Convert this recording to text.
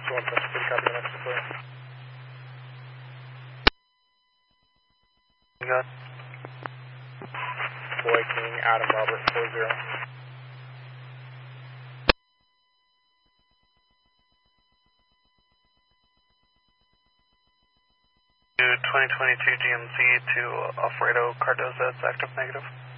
Going to copy the next report. Got Boy King, Adam Robert, 40. 2022 GMC to Alfredo Cardoza, it's active negative.